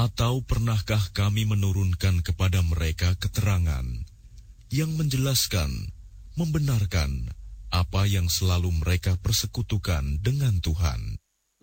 Atau pernahkah kami menurunkan kepada mereka keterangan yang menjelaskan, membenarkan apa yang selalu mereka persekutukan dengan Tuhan?